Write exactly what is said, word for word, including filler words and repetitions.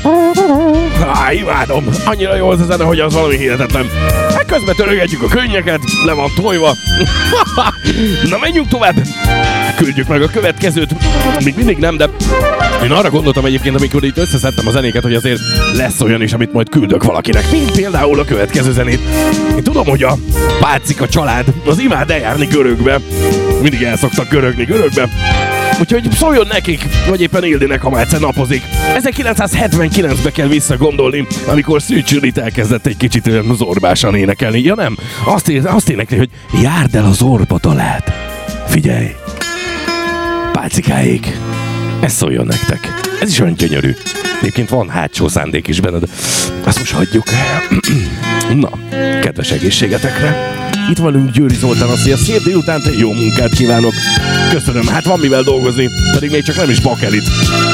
Á, imádom! Annyira jó az a zene, hogy az valami hihetetlen. Hát közben törögetjük a könnyeket, le van tojva. Na, menjünk tovább! Küldjük meg a következőt. Még mindig nem, de én arra gondoltam egyébként, amikor itt összeszedtem a zenéket, hogy azért lesz olyan is, amit majd küldök valakinek. Mint például a következő zenét. Én tudom, hogy a Pácika család az imád eljárni Görögbe. Mindig el szoktak görögni Görögbe. Úgyhogy szóljon nekik, vagy éppen Ildinek, ha már egyszer napozik. ezerkilencszázhetvenkilencbe kell visszagondolni, amikor Szűcs Judit elkezdett egy kicsit olyan zorbásan énekelni. Ja nem, azt, ér, azt énekli, hogy járd el az orbatalát. Figyelj! Pácikáék! Ez szóljon nektek. Ez is olyan gyönyörű. Egyébként van hátsó szándék is benne, de azt most hagyjuk. Na, kedves egészségetekre! Itt vagyunk Győri Zoltán, azt mondja, szép délutánt, jó munkát kívánok. Köszönöm, hát van mivel dolgozni, pedig még csak nem is bakelit.